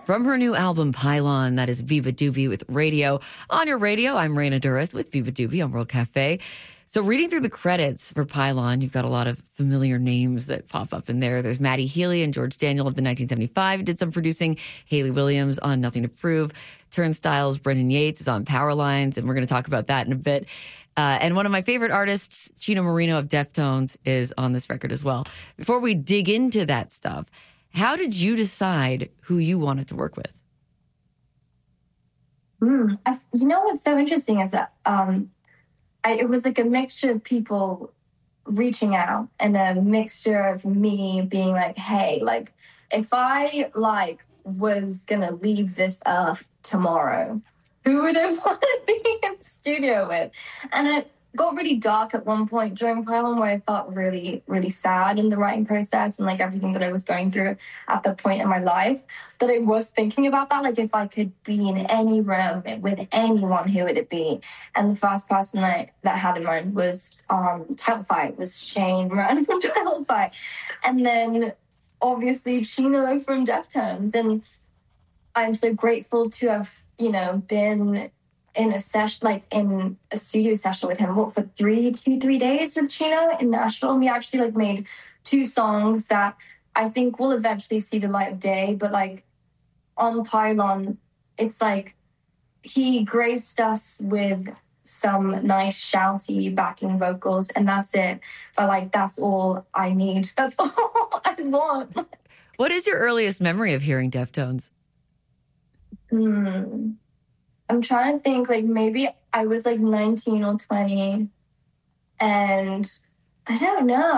From her new album, Pylon, that is Viva Doobie with Radio. On your radio, I'm Raina Duras with Viva Doobie on World Cafe. So reading through the credits for Pylon, you've got a lot of familiar names that pop up in there. There's Maddie Healy and George Daniel of the 1975 did some producing. Haley Williams on Nothing to Prove. Turnstiles, Brendan Yates is on Power Lines, and we're going to talk about that in a bit. And one of my favorite artists, Chino Moreno of Deftones, is on this record as well. Before we dig into that stuff, how did you decide who you wanted to work with? You know what's so interesting is that it was like a mixture of people reaching out and a mixture of me being like, hey, like, if I, like, was going to leave this earth tomorrow, who would I want to be in the studio with? And it got really dark at one point during Pylon where I felt really, really sad in the writing process and like everything that I was going through at the point in my life that I was thinking about that. Like if I could be in any room with anyone, who would it be? And the first person that I had in mind was Title Fight, was Shane Moran from Title Fight. And then obviously Chino from Deftones. And I'm so grateful to have, you know, been in a session, like in a studio session with him, for 3 days with Chino in Nashville. And we actually like made 2 songs that I think will eventually see the light of day. But like on Pylon, it's like he graced us with some nice shouty backing vocals and that's it. But like, that's all I need. That's all I want. What is your earliest memory of hearing Deftones? I'm trying to think, like maybe I was like 19 or 20 and I don't know.